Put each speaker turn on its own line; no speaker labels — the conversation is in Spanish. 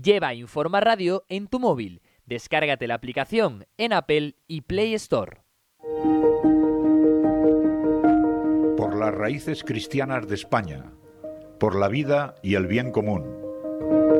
Lleva Informa Radio en tu móvil. Descárgate la aplicación en Apple y Play Store.
Por las raíces cristianas de España, por la vida y el bien común.